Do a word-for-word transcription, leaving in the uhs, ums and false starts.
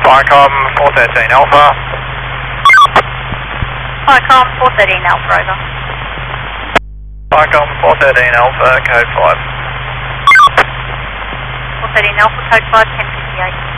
Vicom four thirteen Alpha. Vicom four thirteen Alpha, over. Vicom four thirteen Alpha, code five. four thirteen Alpha, code five, ten fifty-eight.